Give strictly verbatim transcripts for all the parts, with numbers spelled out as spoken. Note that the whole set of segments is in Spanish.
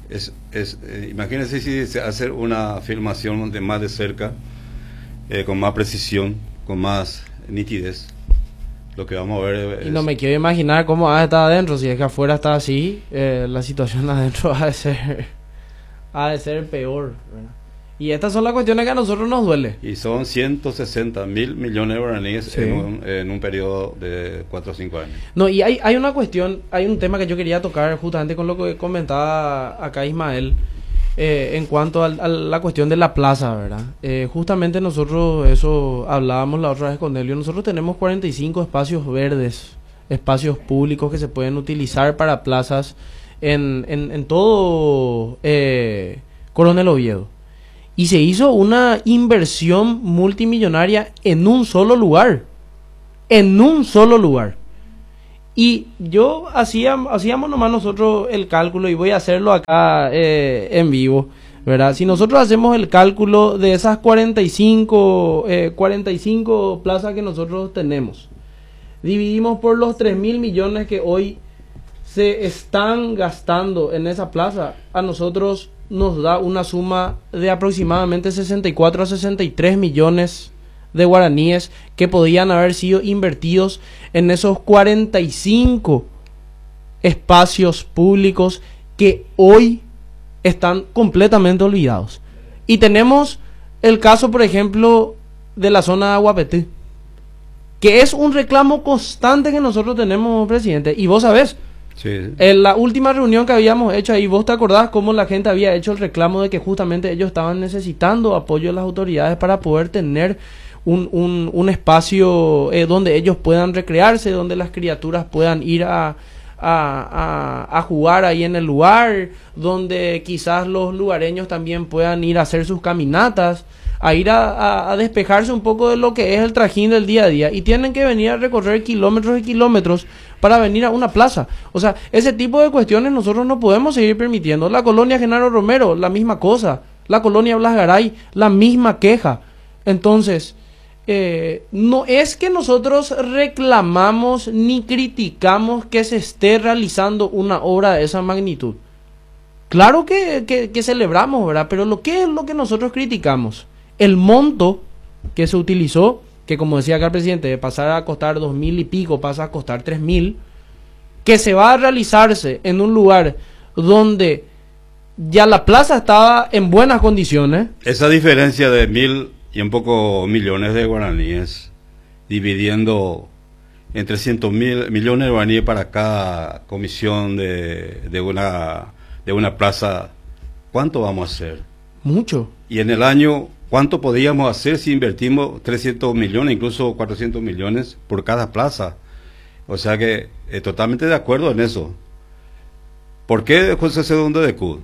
Es, es, eh, imagínense si se hace una filmación de más de cerca, eh, con más precisión, con más nitidez. Lo que vamos a ver es... Y no me quiero imaginar cómo ha estado adentro. Si es que afuera está así, eh, la situación adentro ha de ser, ha de ser peor, ¿verdad? Y estas son las cuestiones que a nosotros nos duele. Y son ciento sesenta mil millones de guaraníes, sí, en, un, en un periodo de cuatro o cinco años. No, y hay, hay una cuestión, hay un tema que yo quería tocar justamente con lo que comentaba acá Ismael, eh, en cuanto a, a la cuestión de la plaza, ¿verdad? Eh, justamente nosotros, eso hablábamos la otra vez con Delio, nosotros tenemos cuarenta y cinco espacios verdes, espacios públicos que se pueden utilizar para plazas en, en, en todo eh, Coronel Oviedo. Y se hizo una inversión multimillonaria en un solo lugar. En un solo lugar. Y yo hacía, hacíamos nomás nosotros el cálculo, y voy a hacerlo acá eh, en vivo, ¿verdad? Si nosotros hacemos el cálculo de esas cuarenta y cinco, eh, cuarenta y cinco plazas que nosotros tenemos, dividimos por los tres mil millones que hoy se están gastando en esa plaza, a nosotros nos da una suma de aproximadamente sesenta y cuatro a sesenta y tres millones de guaraníes que podían haber sido invertidos en esos cuarenta y cinco espacios públicos que hoy están completamente olvidados. Y tenemos el caso, por ejemplo, de la zona de Aguapeté, que es un reclamo constante que nosotros tenemos, presidente, y vos sabés. Sí. En la última reunión que habíamos hecho ahí, ¿vos te acordás cómo la gente había hecho el reclamo de que justamente ellos estaban necesitando apoyo de las autoridades para poder tener un, un, un espacio eh, donde ellos puedan recrearse, donde las criaturas puedan ir a, a, a, a jugar ahí en el lugar, donde quizás los lugareños también puedan ir a hacer sus caminatas, a ir a, a, a despejarse un poco de lo que es el trajín del día a día, y tienen que venir a recorrer kilómetros y kilómetros para venir a una plaza? O sea, ese tipo de cuestiones nosotros no podemos seguir permitiendo. La colonia Genaro Romero, la misma cosa. La colonia Blas Garay, la misma queja. Entonces, eh, no es que nosotros reclamamos ni criticamos que se esté realizando una obra de esa magnitud. Claro que, que, que celebramos, ¿verdad? Pero lo que es lo que nosotros criticamos, el monto que se utilizó, que como decía acá el presidente, de pasar a costar dos mil y pico, pasa a costar tres mil, que se va a realizarse en un lugar donde ya la plaza estaba en buenas condiciones. Esa diferencia de mil y un poco millones de guaraníes, dividiendo en trescientos mil millones de guaraníes para cada comisión de, de, una, de una plaza, ¿cuánto vamos a hacer? Mucho. Y en el año, ¿cuánto podríamos hacer si invertimos trescientos millones, incluso cuatrocientos millones por cada plaza? O sea que eh, totalmente de acuerdo en eso. ¿Por qué José segundo de Cud?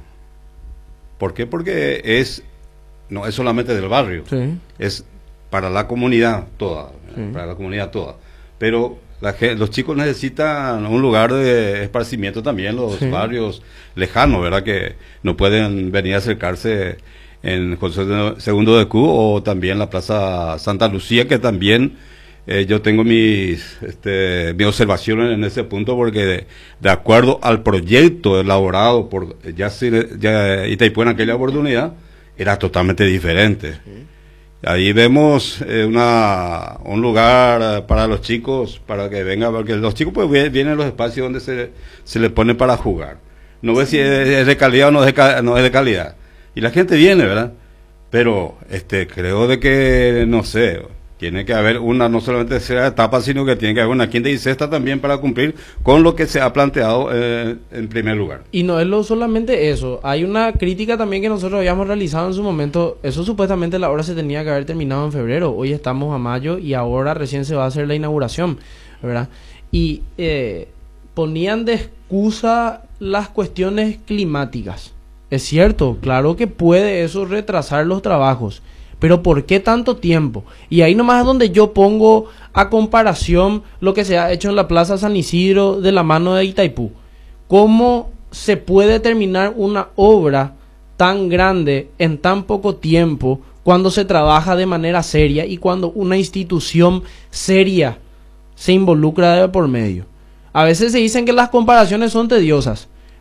¿Por qué? Porque es, no es solamente del barrio, sí, es para la comunidad toda, sí, para la comunidad toda. Pero la, los chicos necesitan un lugar de esparcimiento también, los sí, barrios lejanos, ¿verdad? Que no pueden venir a acercarse en José segundo de Cud, o también la Plaza Santa Lucía, que también eh, yo tengo mis, este, mis observaciones en ese punto, porque de, de acuerdo al proyecto elaborado por ya, ya Itaipú en aquella oportunidad, era totalmente diferente. Sí. Ahí vemos eh, una, un lugar para los chicos, para que vengan, porque los chicos pues vienen a los espacios donde se, se les pone para jugar. No ve si es de calidad o no es de, no es de calidad. Y la gente viene, ¿verdad? Pero este creo de que, no sé, tiene que haber una, no solamente sea etapa, sino que tiene que haber una quinta y sexta también para cumplir con lo que se ha planteado eh, en primer lugar. Y no es lo solamente eso, hay una crítica también que nosotros habíamos realizado en su momento. Eso supuestamente la obra se tenía que haber terminado en febrero, hoy estamos a mayo y ahora recién se va a hacer la inauguración, ¿verdad? Y eh, ponían de excusa las cuestiones climáticas. Es cierto, claro que puede eso retrasar los trabajos, pero ¿por qué tanto tiempo? Y ahí nomás es donde yo pongo a comparación lo que se ha hecho en la Plaza San Isidro de la mano de Itaipú. ¿Cómo se puede terminar una obra tan grande en tan poco tiempo cuando se trabaja de manera seria y cuando una institución seria se involucra de por medio? A veces se dicen que las comparaciones son tediosas,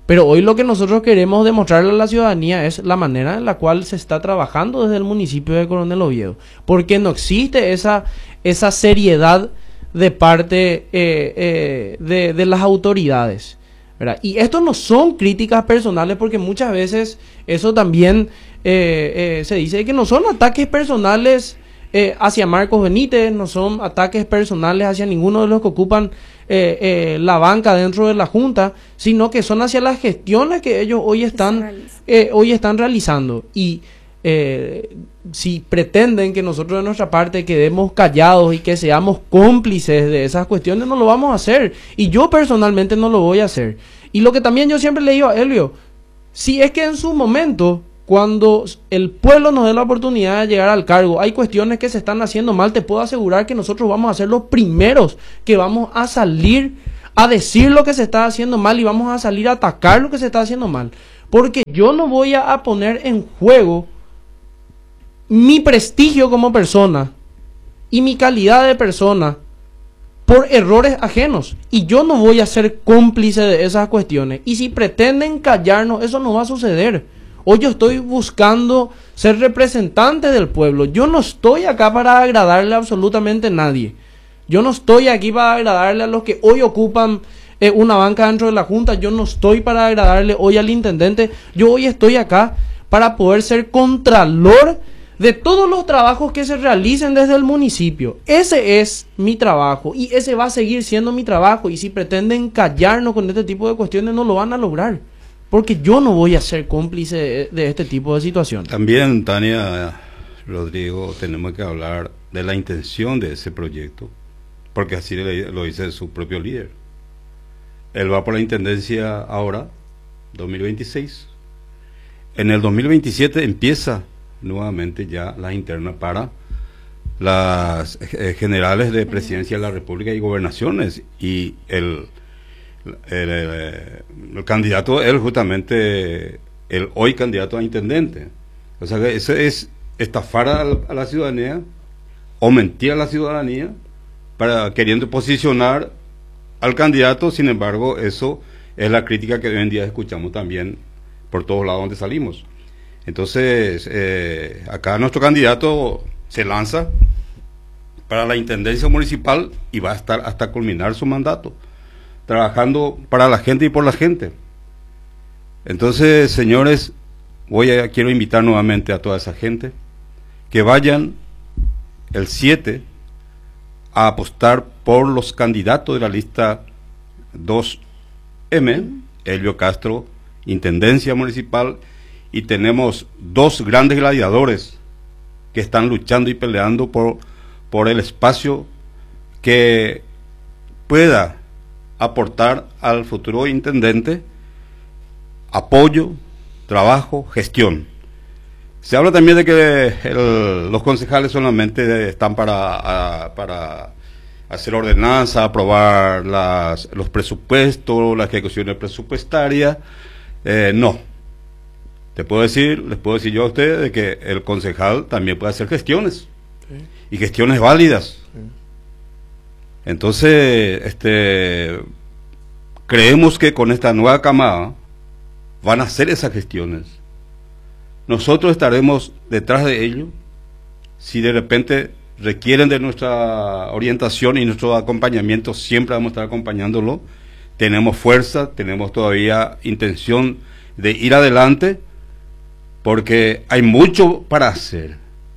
Pero hoy lo que nosotros queremos demostrarle a la ciudadanía es la manera en la cual se está trabajando desde el municipio de Coronel Oviedo. Porque no existe esa, esa seriedad de parte eh, eh, de, de las autoridades, ¿verdad? Y esto no son críticas personales, porque muchas veces eso también eh, eh, se dice que no son ataques personales eh, hacia Marcos Benítez, no son ataques personales hacia ninguno de los que ocupan eh, eh, la banca dentro de la Junta, sino que son hacia las gestiones que ellos hoy están, eh, hoy están realizando. Y eh, si pretenden que nosotros de nuestra parte quedemos callados y que seamos cómplices de esas cuestiones, no lo vamos a hacer. Y yo personalmente no lo voy a hacer. Y lo que también yo siempre le digo a Elvio, si es que en su momento, cuando el pueblo nos dé la oportunidad de llegar al cargo, hay cuestiones que se están haciendo mal, te puedo asegurar que nosotros vamos a ser los primeros que vamos a salir a decir lo que se está haciendo mal y vamos a salir a atacar lo que se está haciendo mal. Porque yo no voy a, a poner en juego mi prestigio como persona y mi calidad de persona por errores ajenos, y yo no voy a ser cómplice de esas cuestiones. Y si pretenden callarnos, eso no va a suceder. Hoy yo estoy buscando ser representante del pueblo. Yo no estoy acá para agradarle a absolutamente a nadie. Yo no estoy aquí para agradarle a los que hoy ocupan eh, una banca dentro de la Junta. Yo no estoy para agradarle hoy al intendente. Yo hoy estoy acá para poder ser contralor de todos los trabajos que se realicen desde el municipio. Ese es mi trabajo y ese va a seguir siendo mi trabajo. Y si pretenden callarnos con este tipo de cuestiones, no lo van a lograr. Porque yo no voy a ser cómplice de, de este tipo de situaciones. También, Tania, Rodrigo, tenemos que hablar de la intención de ese proyecto, porque así lo dice su propio líder. Él va por la intendencia ahora, dos mil veintiséis. En el dos mil veintisiete empieza nuevamente ya la interna para las eh, generales de presidencia de la República y gobernaciones, y el El, el, el candidato, él justamente, el hoy candidato a intendente. O sea que eso es estafar a, a la ciudadanía o mentir a la ciudadanía para queriendo posicionar al candidato. Sin embargo, eso es la crítica que hoy en día escuchamos también por todos lados donde salimos. Entonces, eh, acá nuestro candidato se lanza para la intendencia municipal y va a estar hasta culminar su mandato, trabajando para la gente y por la gente. Entonces, señores, voy a, quiero invitar nuevamente a toda esa gente que vayan el siete a apostar por los candidatos de la lista dos eme, Elvio Castro, Intendencia Municipal, y tenemos dos grandes gladiadores que están luchando y peleando por, por el espacio que pueda aportar al futuro intendente apoyo, trabajo, gestión. Se habla también de que el, los concejales solamente están para, a, para hacer ordenanza, aprobar las, los presupuestos, las ejecuciones presupuestarias. Eh, no. Te puedo decir, les puedo decir yo a ustedes de que el concejal también puede hacer gestiones, sí, y gestiones válidas. Sí. Entonces, este, creemos que con esta nueva camada van a hacer esas gestiones. Nosotros estaremos detrás de ellos. Si de repente requieren de nuestra orientación y nuestro acompañamiento, siempre vamos a estar acompañándolo. Tenemos fuerza, tenemos todavía intención de ir adelante, porque hay mucho para hacer.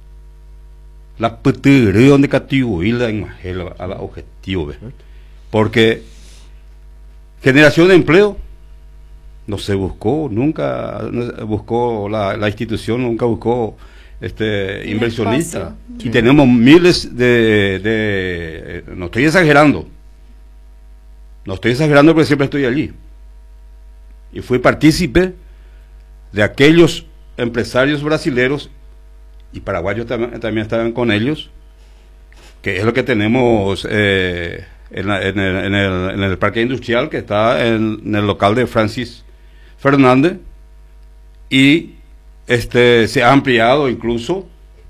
La petición de categoría en al objetivo, ¿verdad? Porque generación de empleo no se buscó, nunca buscó la, la institución, nunca buscó este inversionista. Sí. Y tenemos miles de, de, no estoy exagerando, no estoy exagerando porque siempre estoy allí. Y fui partícipe de aquellos empresarios brasileros, y paraguayos tam también estaban con ellos, que es lo que tenemos eh, en, la, en, el, en, el, en el parque industrial que está en, en el local de Francis Fernández, y este se ha ampliado, incluso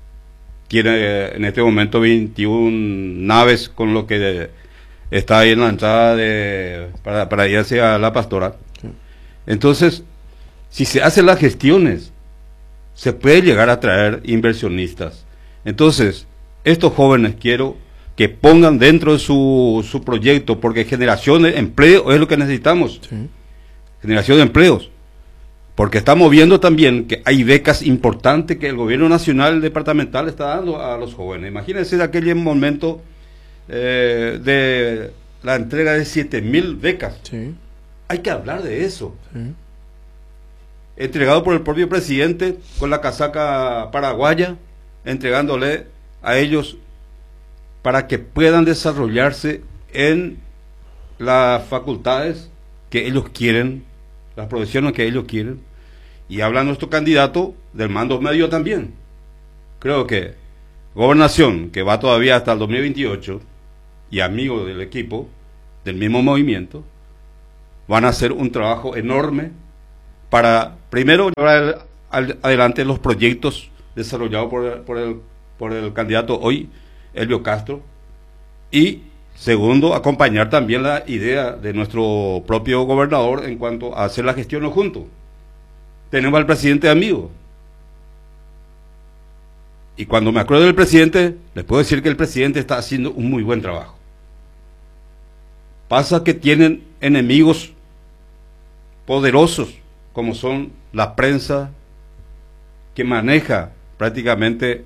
tiene en este momento veintiuna naves, con lo que está ahí en la entrada de, para, para ir hacia La Pastora. Sí. Entonces, si se hacen las gestiones, se puede llegar a traer inversionistas. Entonces, estos jóvenes quiero que pongan dentro de su, su proyecto, porque generación de empleo es lo que necesitamos. Sí. Generación de empleos. Porque estamos viendo también que hay becas importantes que el gobierno nacional departamental está dando a los jóvenes. Imagínense de aquel momento eh, de la entrega de siete mil becas. Sí. Hay que hablar de eso. Sí. Entregado por el propio presidente con la casaca paraguaya, entregándole a ellos para que puedan desarrollarse en las facultades que ellos quieren, las profesiones que ellos quieren. Y habla nuestro candidato del mando medio también. Creo que Gobernación, que va todavía hasta el dos mil veintiocho, y amigo del equipo, del mismo movimiento, van a hacer un trabajo enorme para, primero, llevar adelante los proyectos desarrollados por el, por el, por el candidato hoy, Elvio Castro, y segundo, acompañar también la idea de nuestro propio gobernador en cuanto a hacer la gestión juntos. Tenemos al presidente amigo, y cuando me acuerdo del presidente, les puedo decir que el presidente está haciendo un muy buen trabajo. Pasa que tienen enemigos poderosos, como son la prensa, que maneja prácticamente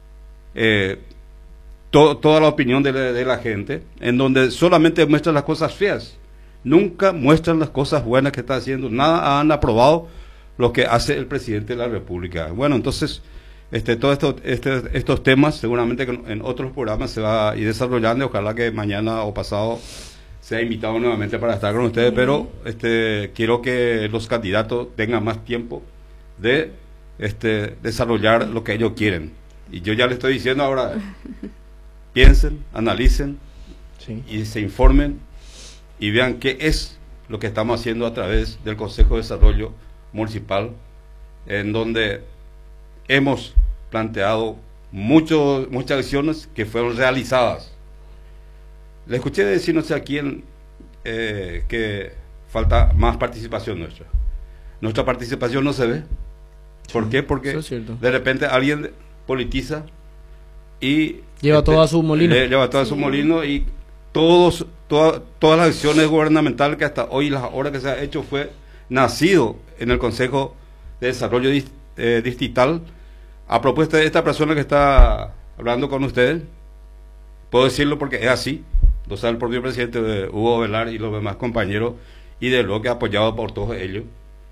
eh, to, toda la opinión de la, de la gente, en donde solamente muestran las cosas feas, nunca muestran las cosas buenas que está haciendo, nada han aprobado lo que hace el presidente de la República. Bueno, entonces, este, todos esto, este, estos temas seguramente en otros programas se va a ir desarrollando, ojalá que mañana o pasado sea invitado nuevamente para estar con ustedes, pero este, quiero que los candidatos tengan más tiempo de este, desarrollar lo que ellos quieren. Y yo ya les estoy diciendo ahora, piensen, analicen, sí, y se informen y vean qué es lo que estamos haciendo a través del Consejo de Desarrollo Municipal, en donde hemos planteado muchos, muchas acciones que fueron realizadas. Le escuché decir, no sé a quién, eh, que falta más participación nuestra. Nuestra participación no se ve. ¿Por sí, qué? Porque de repente alguien politiza y lleva este, todo a su molino. Le, lleva todo sí. a su molino y todos, toda, todas las acciones gubernamentales que hasta hoy, las horas que se ha hecho, fue nacido en el Consejo de Desarrollo eh, Distrital a propuesta de esta persona que está hablando con ustedes. Puedo decirlo porque es así. Lo sabe el propio presidente de Hugo Velar y los demás compañeros, y de lo que ha apoyado por todos ellos.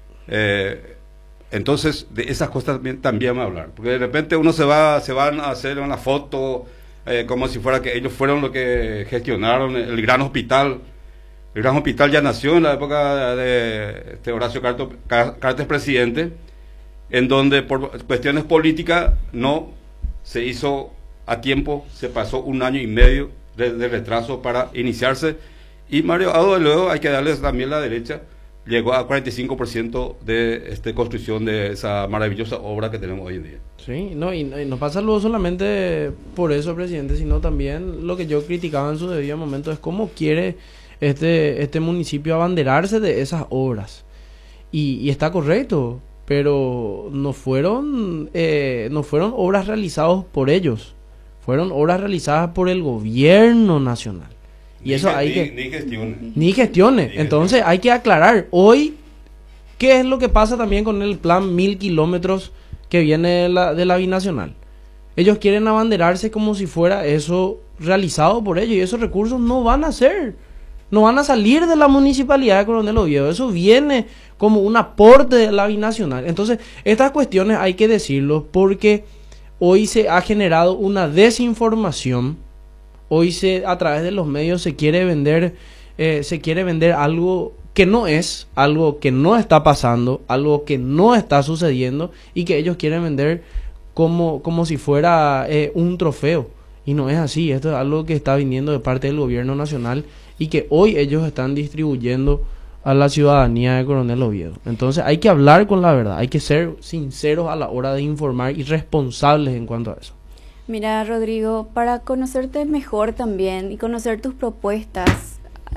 Eh, entonces, de esas cosas también, también vamos a hablar. Porque de repente uno se va se van a hacer una foto eh, como si fuera que ellos fueron los que gestionaron el gran hospital. El gran hospital ya nació en la época de este Horacio Cartes presidente, en donde por cuestiones políticas no se hizo a tiempo, se pasó un año y medio de, de retraso para iniciarse, y Mario Ado luego hay que darles también la derecha, llegó a cuarenta y cinco por ciento de este, construcción de esa maravillosa obra que tenemos hoy en día. Sí, no, y, y no pasa luego solamente por eso, presidente, sino también lo que yo criticaba en su debido momento es cómo quiere este, este municipio abanderarse de esas obras. Y, y está correcto, pero no fueron, eh, no fueron obras realizadas por ellos. Fueron obras realizadas por el gobierno nacional. Y ni eso que, hay ni, que... Ni gestiones. Ni gestiones. Ni Entonces gestiones. Hay que aclarar. Hoy, ¿qué es lo que pasa también con el plan mil kilómetros que viene de la, de la binacional? Ellos quieren abanderarse como si fuera eso realizado por ellos. Y esos recursos no van a ser. No van a salir de la municipalidad de Coronel Oviedo. Eso viene como un aporte de la binacional. Entonces, estas cuestiones hay que decirlo porque... Hoy se ha generado una desinformación. Hoy se a través de los medios se quiere vender eh, se quiere vender algo que no es, algo que no está pasando, algo que no está sucediendo y que ellos quieren vender como, como si fuera eh, un trofeo. Y no es así. Esto es algo que está viniendo de parte del gobierno nacional y que hoy ellos están distribuyendo a la ciudadanía de Coronel Oviedo. Entonces hay que hablar con la verdad, hay que ser sinceros a la hora de informar y responsables en cuanto a eso. Mira, Rodrigo, para conocerte mejor también y conocer tus propuestas,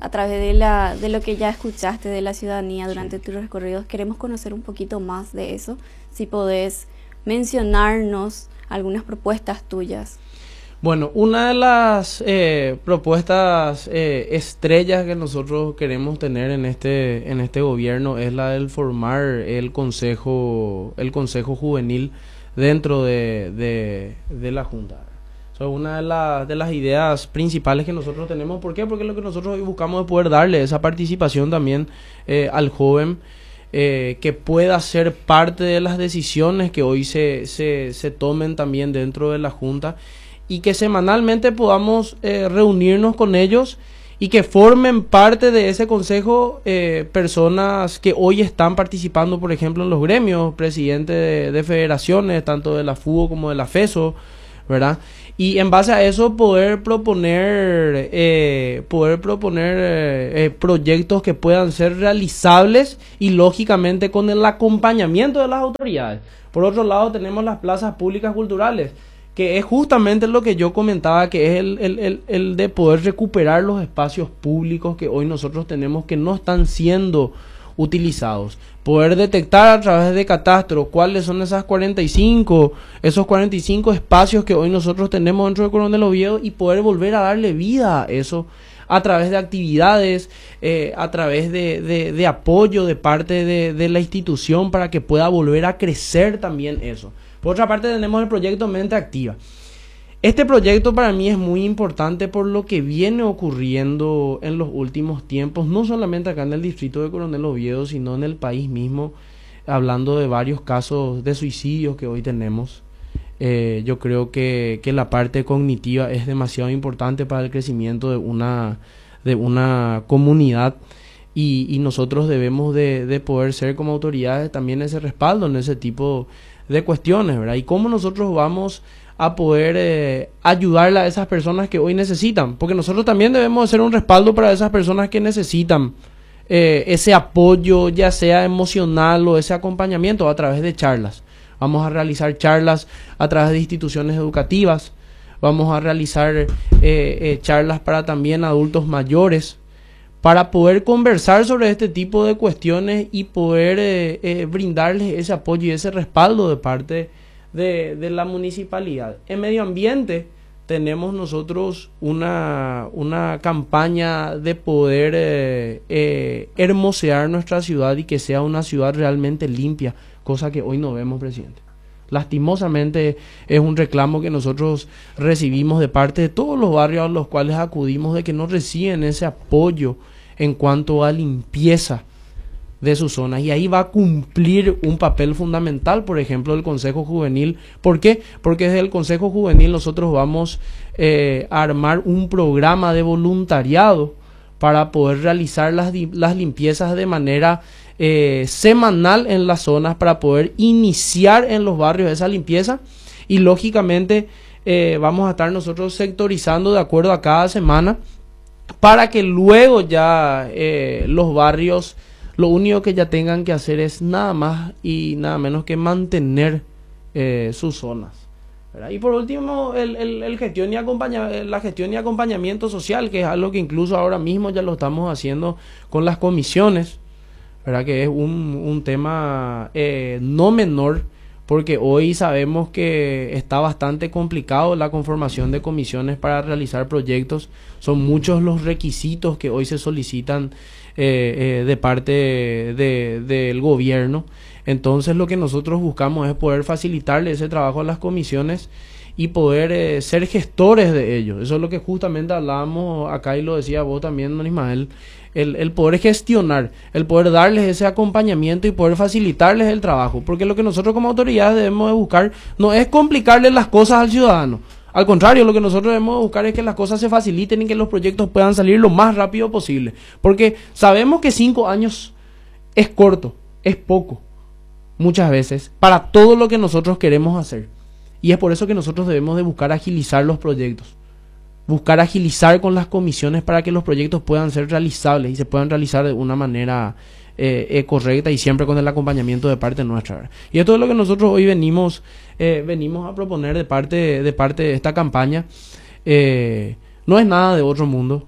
a través de, la, de lo que ya escuchaste de la ciudadanía durante tus recorridos, queremos conocer un poquito más de eso. Si podés mencionarnos algunas propuestas tuyas. Bueno, una de las eh, propuestas eh, estrellas que nosotros queremos tener en este en este gobierno es la del formar el consejo el consejo juvenil dentro de, de, de la Junta. So, una de, la, de las ideas principales que nosotros tenemos. ¿Por qué? Porque lo que nosotros hoy buscamos es poder darle esa participación también eh, al joven, eh, que pueda ser parte de las decisiones que hoy se, se, se tomen también dentro de la Junta, y que semanalmente podamos eh, reunirnos con ellos y que formen parte de ese consejo eh, personas que hoy están participando, por ejemplo, en los gremios, presidentes de, de federaciones, tanto de la FUBO como de la FESO, ¿verdad? Y en base a eso poder proponer eh, poder proponer eh, eh, proyectos que puedan ser realizables y lógicamente con el acompañamiento de las autoridades. Por otro lado tenemos las plazas públicas culturales, que es justamente lo que yo comentaba, que es el, el, el, el de poder recuperar los espacios públicos que hoy nosotros tenemos que no están siendo utilizados. Poder detectar a través de catastro cuáles son esas cuarenta y cinco, esos cuarenta y cinco espacios que hoy nosotros tenemos dentro de Coronel Oviedo, y poder volver a darle vida a eso a través de actividades, eh, a través de, de, de apoyo de parte de, de la institución para que pueda volver a crecer también eso. Por otra parte tenemos el proyecto Mente Activa. Este proyecto para mí es muy importante por lo que viene ocurriendo en los últimos tiempos, no solamente acá en el distrito de Coronel Oviedo, sino en el país mismo, hablando de varios casos de suicidios que hoy tenemos. Eh, yo creo que, que la parte cognitiva es demasiado importante para el crecimiento de una, de una comunidad, y, y nosotros debemos de, de poder ser como autoridades también ese respaldo en ese tipo de cuestiones, ¿verdad? Y cómo nosotros vamos a poder eh, ayudarle a esas personas que hoy necesitan, porque nosotros también debemos ser un respaldo para esas personas que necesitan eh, ese apoyo, ya sea emocional o ese acompañamiento a través de charlas. Vamos a realizar charlas a través de instituciones educativas, vamos a realizar eh, eh, charlas para también adultos mayores, para poder conversar sobre este tipo de cuestiones y poder eh, eh, brindarles ese apoyo y ese respaldo de parte de, de la municipalidad. En medio ambiente tenemos nosotros una, una campaña de poder eh, eh, hermosear nuestra ciudad y que sea una ciudad realmente limpia, cosa que hoy no vemos, presidente. Lastimosamente es un reclamo que nosotros recibimos de parte de todos los barrios a los cuales acudimos, de que no reciben ese apoyo en cuanto a limpieza de sus zonas, y ahí va a cumplir un papel fundamental, por ejemplo, el Consejo Juvenil. ¿Por qué? Porque desde el Consejo Juvenil nosotros vamos eh, a armar un programa de voluntariado para poder realizar las, las limpiezas de manera eh, semanal en las zonas, para poder iniciar en los barrios esa limpieza, y lógicamente eh, vamos a estar nosotros sectorizando de acuerdo a cada semana, para que luego ya eh, los barrios, lo único que ya tengan que hacer es nada más y nada menos que mantener eh, sus zonas, ¿verdad? Y por último, el, el, el gestión y acompaña, la gestión y acompañamiento social, que es algo que incluso ahora mismo ya lo estamos haciendo con las comisiones, ¿verdad? Que es un, un tema eh, no menor, porque hoy sabemos que está bastante complicado la conformación de comisiones para realizar proyectos. Son muchos los requisitos que hoy se solicitan eh, eh, de parte del de, de gobierno. Entonces lo que nosotros buscamos es poder facilitarle ese trabajo a las comisiones y poder eh, ser gestores de ellos. Eso es lo que justamente hablábamos acá, y lo decía vos también, don Ismael, el, el poder gestionar, el poder darles ese acompañamiento y poder facilitarles el trabajo, porque lo que nosotros como autoridades debemos de buscar no es complicarle las cosas al ciudadano. Al contrario, lo que nosotros debemos buscar es que las cosas se faciliten y que los proyectos puedan salir lo más rápido posible, porque sabemos que cinco años es corto, es poco, muchas veces, para todo lo que nosotros queremos hacer. Y es por eso que nosotros debemos de buscar agilizar los proyectos, buscar agilizar con las comisiones para que los proyectos puedan ser realizables y se puedan realizar de una manera eh, eh, correcta, y siempre con el acompañamiento de parte nuestra, ¿verdad? Y esto es lo que nosotros hoy venimos eh, venimos a proponer de parte de parte de esta campaña. Eh, no es nada de otro mundo,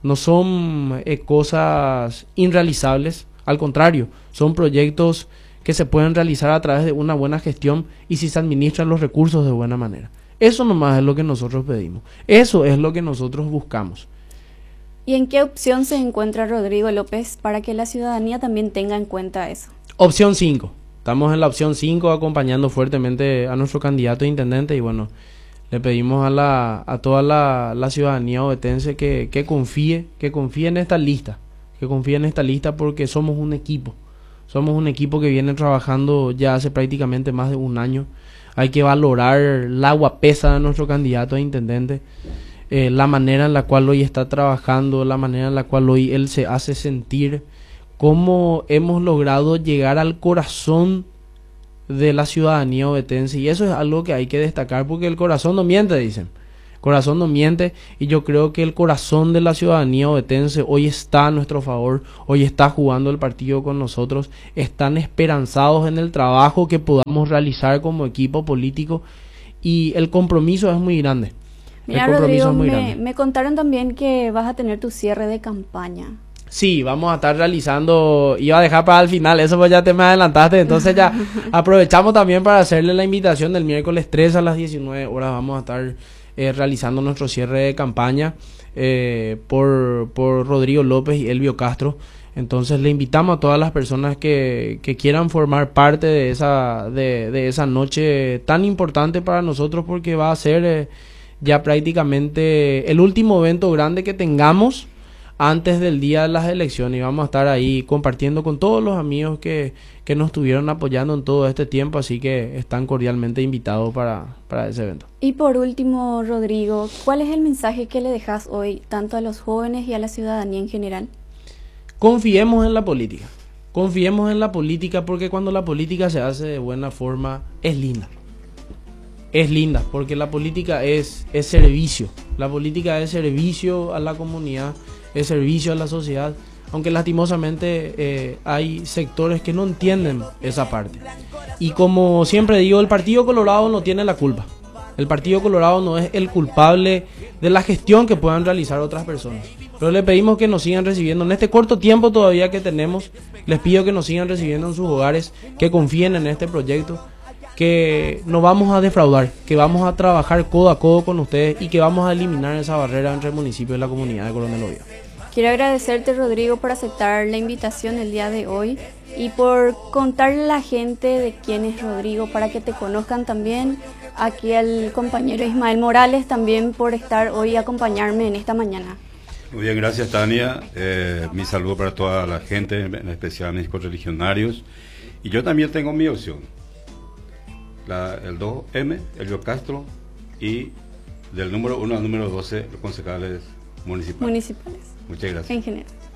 no son eh, cosas irrealizables, al contrario, son proyectos que se pueden realizar a través de una buena gestión y si se administran los recursos de buena manera. Eso nomás es lo que nosotros pedimos, eso es lo que nosotros buscamos. ¿Y en qué opción se encuentra Rodrigo López para que la ciudadanía también tenga en cuenta eso? Opción cinco. Estamos en la opción cinco acompañando fuertemente a nuestro candidato a intendente y bueno, le pedimos a la a toda la, la ciudadanía ovetense que, que confíe, que confíe en esta lista, que confíe en esta lista porque somos un equipo. Somos un equipo que viene trabajando ya hace prácticamente más de un año. Hay que valorar la guapesa de nuestro candidato a intendente. Eh, la manera en la cual hoy está trabajando, la manera en la cual hoy él se hace sentir, cómo hemos logrado llegar al corazón de la ciudadanía ovetense, y eso es algo que hay que destacar porque el corazón no miente, dicen, corazón no miente, y yo creo que el corazón de la ciudadanía ovetense hoy está a nuestro favor, hoy está jugando el partido con nosotros, están esperanzados en el trabajo que podamos realizar como equipo político y el compromiso es muy grande. Mira, Rodrigo, me, me contaron también que vas a tener tu cierre de campaña. Sí, vamos a estar realizando, iba a dejar para el final, eso pues ya te me adelantaste, entonces ya aprovechamos también para hacerle la invitación del miércoles tres a las diecinueve horas, vamos a estar eh, realizando nuestro cierre de campaña eh, por, por Rodrigo López y Elvio Castro. Entonces le invitamos a todas las personas que, que quieran formar parte de esa, de, de esa noche tan importante para nosotros porque va a ser... Eh, ya prácticamente el último evento grande que tengamos antes del día de las elecciones y vamos a estar ahí compartiendo con todos los amigos que, que nos estuvieron apoyando en todo este tiempo, así que están cordialmente invitados para, para ese evento. Y por último, Rodrigo, ¿cuál es el mensaje que le dejas hoy tanto a los jóvenes y a la ciudadanía en general? Confiemos en la política, confiemos en la política porque cuando la política se hace de buena forma es linda. Es linda, porque la política es, es servicio, la política es servicio a la comunidad, es servicio a la sociedad, aunque lastimosamente eh, hay sectores que no entienden esa parte. Y como siempre digo, el Partido Colorado no tiene la culpa, el Partido Colorado no es el culpable de la gestión que puedan realizar otras personas. Pero le pedimos que nos sigan recibiendo en este corto tiempo todavía que tenemos, les pido que nos sigan recibiendo en sus hogares, que confíen en este proyecto, que no vamos a defraudar, que vamos a trabajar codo a codo con ustedes y que vamos a eliminar esa barrera entre el municipio y la comunidad de Coronel Oviedo. Quiero agradecerte, Rodrigo, por aceptar la invitación el día de hoy y por contarle a la gente de quién es Rodrigo para que te conozcan también. Aquí al compañero Ismael Morales también por estar hoy y acompañarme en esta mañana. Muy bien, gracias Tania. Eh, mi saludo para toda la gente, en especial a mis correligionarios. Y yo también tengo mi opción. La, el dos eme, Elvio Castro, y del número uno al número doce, los concejales municipales. Municipales. Muchas gracias. En general.